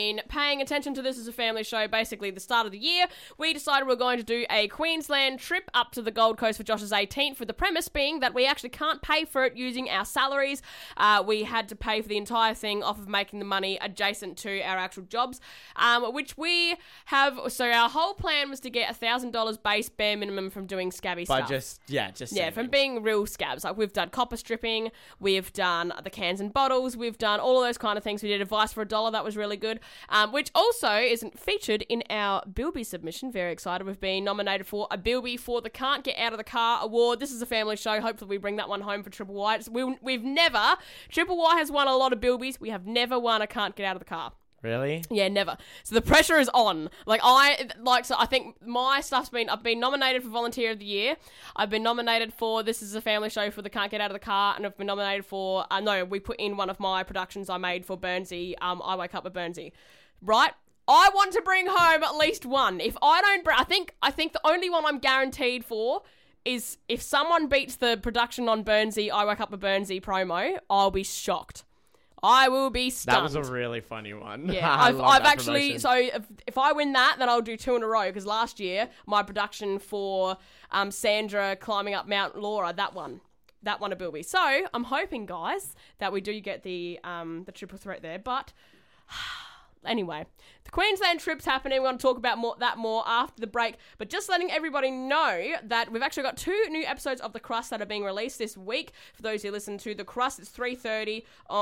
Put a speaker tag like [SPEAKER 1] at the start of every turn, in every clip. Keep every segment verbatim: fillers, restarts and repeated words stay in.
[SPEAKER 1] been paying attention to This Is a Family Show basically the start of the year, we decided we we're going to do a Queensland trip up to the Gold Coast for Josh's eighteenth, with the premise being that we actually can't pay for it using our salaries. Uh, we had to pay for the entire thing off of making the money adjacent to our actual jobs, um, which we have. So our whole plan was to get one thousand dollars base bare minimum from doing scabby
[SPEAKER 2] By
[SPEAKER 1] stuff.
[SPEAKER 2] just, yeah, just
[SPEAKER 1] Yeah,
[SPEAKER 2] saving.
[SPEAKER 1] from being real scabs. Like, we've done copper stripping, we've done the cans and bottles, we've done all of those kind of things. We did advice for a dollar, that was really good, um, which also isn't featured in our Bilby submission. Very excited. We've been nominated for a Bilby for the Can't Get Out of the Car award. This is a family show. Hopefully we bring that one home for Triple Y. It's, we, we've never, Triple Y has won a lot of Bilbies. We have never won a Can't Get Out of the Car.
[SPEAKER 2] Really?
[SPEAKER 1] Yeah, never. So the pressure is on. Like, I, like, so I think my stuff's been, I've been nominated for Volunteer of the Year. I've been nominated for This Is a Family Show for the Can't Get Out of the Car. And I've been nominated for, uh, no, we put in one of my productions I made for Burnsy, um, I Wake Up with Burnsy. Right? I want to bring home at least one. If I don't bring, I think, I think the only one I'm guaranteed for is if someone beats the production on Burnsy, I Wake Up with Burnsy promo, I'll be shocked. I will be stunned.
[SPEAKER 2] That was a really funny one.
[SPEAKER 1] Yeah,
[SPEAKER 2] I
[SPEAKER 1] I've,
[SPEAKER 2] love
[SPEAKER 1] I've
[SPEAKER 2] that
[SPEAKER 1] actually,
[SPEAKER 2] promotion.
[SPEAKER 1] so if, if I win that, then I'll do two in a row, because last year, my production for um, Sandra climbing up Mount Laura, that one, that one a Bilby. So, I'm hoping, guys, that we do get the um, the triple threat there, but anyway, the Queensland trip's happening. We're going to talk about more, that more after the break. But just letting everybody know that we've actually got two new episodes of The Crust that are being released this week. For those who listen to The Crust, it's three thirty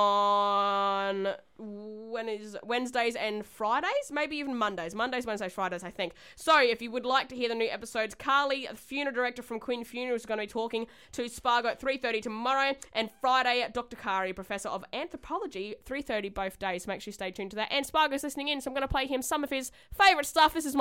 [SPEAKER 1] on when is Wednesdays and Fridays, maybe even Mondays. Mondays, Wednesdays, Fridays, I think. So if you would like to hear the new episodes, Carly, the funeral director from Quinn Funerals, is going to be talking to Spargo at three thirty tomorrow, and Friday, Doctor Kari, Professor of Anthropology, three thirty both days. Make sure you stay tuned to that. And Spargo's listening in, so I'm going to play him some of his favourite stuff. This is my